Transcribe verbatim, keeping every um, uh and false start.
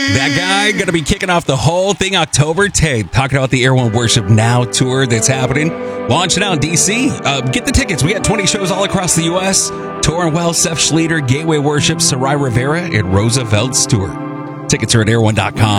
That guy going to be kicking off the whole thing October tenth, talking about the Air One Worship Now tour that's happening. Launching out in D C. Uh, get the tickets. We got twenty shows all across the U S. Torrin Wells, Seth Schleter, Gateway Worship, Sarai Rivera, and Rosa Veld's tour. Tickets are at air one dot com.